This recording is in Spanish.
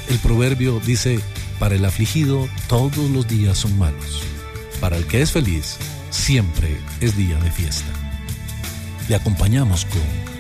El proverbio dice, para el afligido todos los días son malos. Para el que es feliz, siempre es día de fiesta. Le acompañamos con